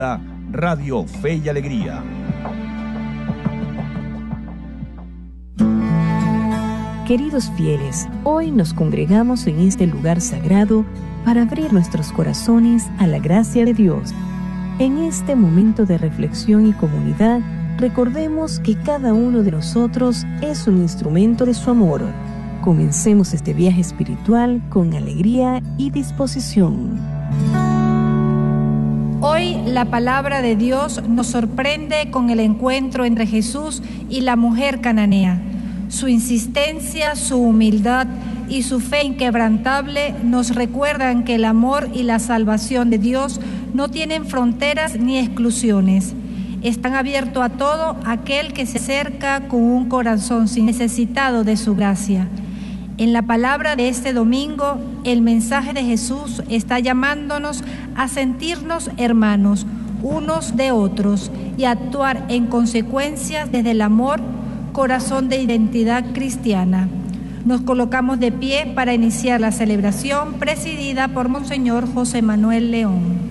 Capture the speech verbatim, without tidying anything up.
Radio Fe y Alegría. Queridos fieles, hoy nos congregamos en este lugar sagrado para abrir nuestros corazones a la gracia de Dios. En este momento de reflexión y comunidad, recordemos que cada uno de nosotros es un instrumento de su amor. Comencemos este viaje espiritual con alegría y disposición. Hoy la palabra de Dios nos sorprende con el encuentro entre Jesús y la mujer cananea. Su insistencia, su humildad y su fe inquebrantable nos recuerdan que el amor y la salvación de Dios no tienen fronteras ni exclusiones. Están abiertos a todo aquel que se acerca con un corazón necesitado de su gracia. En la palabra de este domingo, el mensaje de Jesús está llamándonos a sentirnos hermanos unos de otros y a actuar en consecuencia desde el amor, corazón de identidad cristiana. Nos colocamos de pie para iniciar la celebración presidida por Monseñor José Manuel León.